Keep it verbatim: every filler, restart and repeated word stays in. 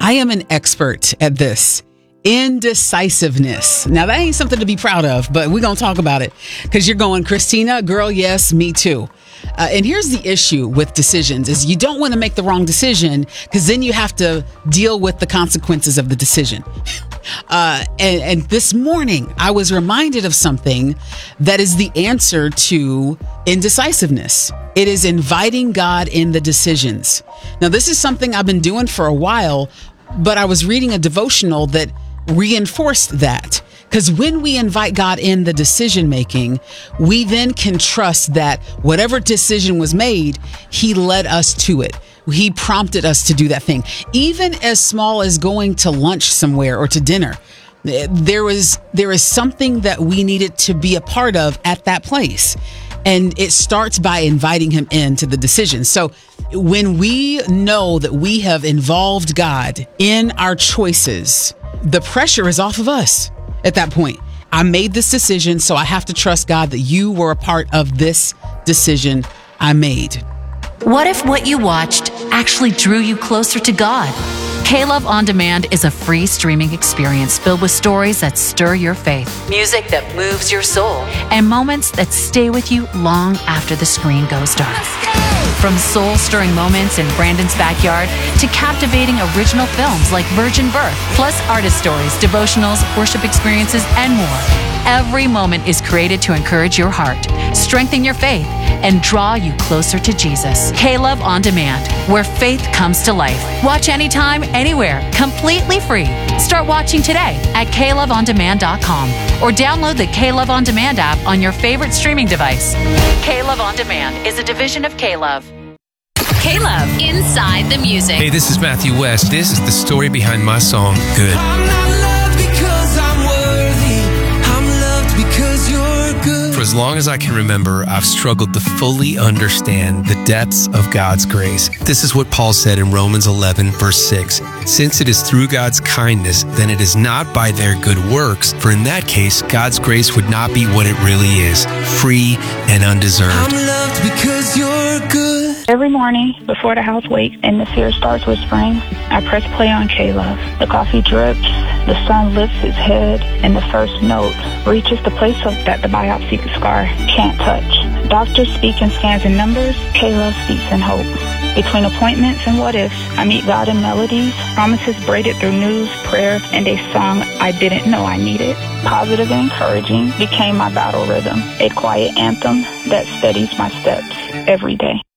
I am an expert at this. Indecisiveness. Now, that ain't something to be proud of, but we're going to talk about it because you're going, Christina, girl, yes, me too. Uh, and here's the issue with decisions is you don't want to make the wrong decision because then you have to deal with the consequences of the decision. Uh, and, and this morning, I was reminded of something that is the answer to indecisiveness. It is inviting God in the decisions. Now, this is something I've been doing for a while, but I was reading a devotional that reinforced that. Because when we invite God in the decision making, we then can trust that whatever decision was made, he led us to it. He prompted us to do that thing. Even as small as going to lunch somewhere or to dinner, there was there is something that we needed to be a part of at that place. And it starts by inviting him into the decision. So when we know that we have involved God in our choices, the pressure is off of us. At that point, I made this decision, so I have to trust God that you were a part of this decision I made. What if what you watched actually drew you closer to God? K-Love On Demand is a free streaming experience filled with stories that stir your faith, music that moves your soul, and moments that stay with you long after the screen goes dark. From soul-stirring moments in Brandon's backyard to captivating original films like Virgin Birth, plus artist stories, devotionals, worship experiences, and more. Every moment is created to encourage your heart, strengthen your faith, and draw you closer to Jesus. K-Love On Demand, where faith comes to life. Watch anytime, anywhere, completely free. Start watching today at K Love On Demand dot com or download the K-Love On Demand app on your favorite streaming device. K-Love On Demand is a division of K-Love. K-Love, Inside the Music. Hey, this is Matthew West. This is the story behind my song, Good. I'm not loved because I'm worthy. I'm loved because you're good. For as long as I can remember, I've struggled to fully understand the depths of God's grace. This is what Paul said in Romans eleven, verse six. Since it is through God's kindness, then it is not by their good works. For in that case, God's grace would not be what it really is, free and undeserved. I'm loved because you're good. Every morning, before the house wakes and the fear starts whispering, I press play on K-Love. The coffee drips, the sun lifts its head, and the first note reaches the place of that the biopsy scar can't touch. Doctors speak in scans and numbers, K-Love speaks in hope. Between appointments and what ifs, I meet God in melodies, promises braided through news, prayer, and a song I didn't know I needed. Positive and encouraging became my battle rhythm, a quiet anthem that steadies my steps every day.